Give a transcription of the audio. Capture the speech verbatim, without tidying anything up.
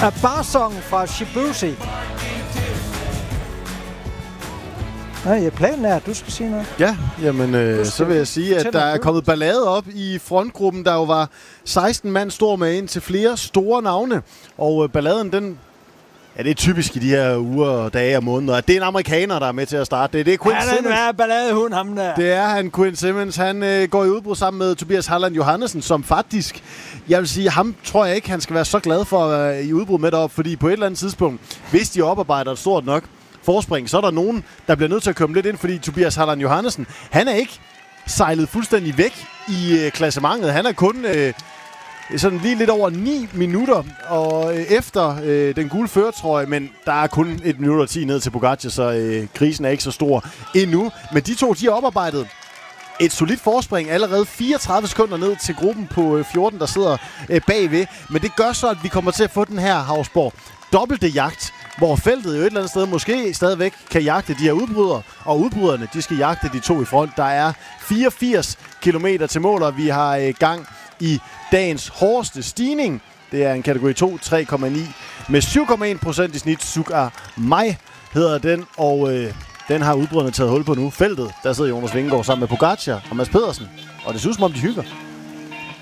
A Bar Song fra Shibushi. Nej, planen er, at du skal sige noget. Ja, jamen, øh, så vil jeg sige, at der er kommet ballade op i frontgruppen, der jo var seksten mand stor med ind til flere store navne. Og øh, balladen, den... Ja, det er typisk i de her uger, dage og måneder. Det er en amerikaner, der er med til at starte. Det, det er Quinn ja, Simmons. Ja, den er balladehund, ham der. Det er han, Quinn Simmons. Han øh, går i udbrud sammen med Tobias Harland Johannesen, som faktisk... Jeg vil sige, ham tror jeg ikke, han skal være så glad for at være i udbrud med deroppe, fordi på et eller andet tidspunkt, hvis de oparbejder et stort nok forspring, så er der nogen, der bliver nødt til at komme lidt ind, fordi Tobias Harland Johannesen, han er ikke sejlet fuldstændig væk i øh, klassementet. Han er kun øh, sådan lige lidt over ni minutter og øh, efter øh, den gule førertrøje, men der er kun et minut og ti ned til Pogacar, så øh, krisen er ikke så stor endnu. Men de to, de har oparbejdet et solidt forspring, allerede fireogtredive sekunder ned til gruppen på øh, fjorten, der sidder øh, bagved. Men det gør så, at vi kommer til at få den her Hausborg dobbelte jagt, hvor feltet jo et eller andet sted måske stadigvæk kan jagte de her udbrydere, og udbryderne, de skal jagte de to i front. Der er fireogfirs kilometer til mål, og vi har øh, gang i dagens hårdeste stigning. Det er en kategori to, tre komma ni med syv komma en procent i snit. Sugar Mai hedder den, og øh, den har udbryderne taget hul på nu. Feltet, der sidder Jonas Vingegaard sammen med Pogacar og Mads Pedersen, og det synes som om de hygger.